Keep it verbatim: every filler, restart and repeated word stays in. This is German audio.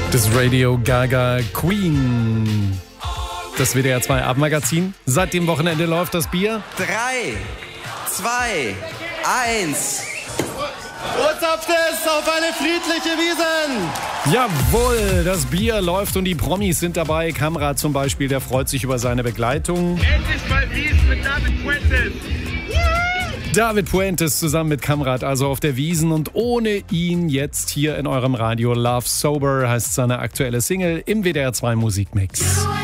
Das Radio Gaga Queen. Das W D R zwei Abendmagazin. Seit dem Wochenende läuft das Bier. Drei, zwei, eins. Urzapft es auf eine friedliche Wiesn! Jawohl, das Bier läuft und die Promis sind dabei. Kamrat zum Beispiel, der freut sich über seine Begleitung. Endlich mal Wiesn mit David Puentes. David Puentes zusammen mit Kamrat, also auf der Wiesn, und ohne ihn jetzt hier in eurem Radio. Love Sober heißt seine aktuelle Single im W D R zwei Musikmix.